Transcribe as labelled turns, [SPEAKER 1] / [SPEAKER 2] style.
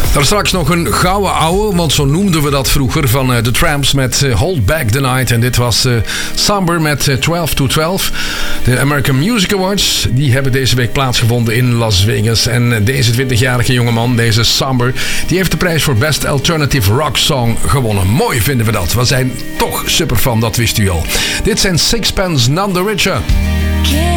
[SPEAKER 1] Daar straks nog een gouden ouwe, want zo noemden we dat vroeger, van The Tramps met Hold Back the Night. En dit was Somber met 12 to 12. De American Music Awards, die hebben deze week plaatsgevonden in Las Vegas. En deze 20-jarige jongeman, deze Somber, die heeft de prijs voor Best Alternative Rock Song gewonnen. Mooi vinden we dat. We zijn toch super fan, dat wist u al. Dit zijn Sixpence None the Richer.